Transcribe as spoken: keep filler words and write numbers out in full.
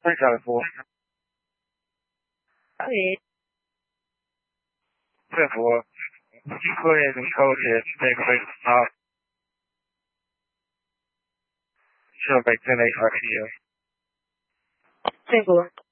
Thanks, Alice. Okay. ten four. You go ahead and code it. Take a quick stop. Show back ten eight R T O. ten four.